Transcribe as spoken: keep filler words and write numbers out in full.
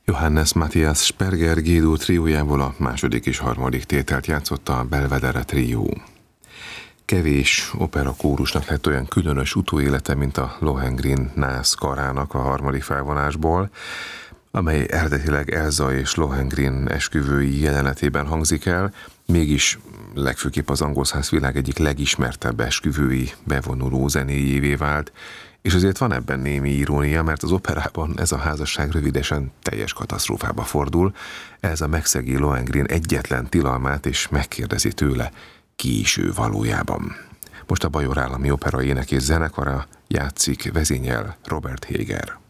Johannes Matthias Sperger G-dur triójából a második és harmadik tételt játszotta a Belvedere trió. Kevés operakórusnak lett olyan különös utóélete, mint a Lohengrin nász karának a harmadik felvonásból, amely eredetileg Elsa és Lohengrin esküvői jelenetében hangzik el, mégis legfőképp az angol száz világ egyik legismertebb esküvői bevonuló zenéjévé vált, és azért van ebben némi irónia, mert az operában ez a házasság rövidesen teljes katasztrófába fordul. Elsa megszegi Lohengrin egyetlen tilalmát, és megkérdezi tőle, ki is ő valójában. Most a Bajor Állami Opera Ének és Zenekara játszik, vezényel Robert Heger.